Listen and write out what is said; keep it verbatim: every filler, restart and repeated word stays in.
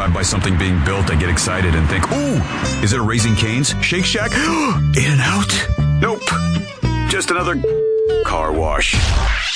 drive by something being built, I get excited and think, ooh, is it a Raising Cane's? Shake Shack? In and Out? Nope. Just another car wash.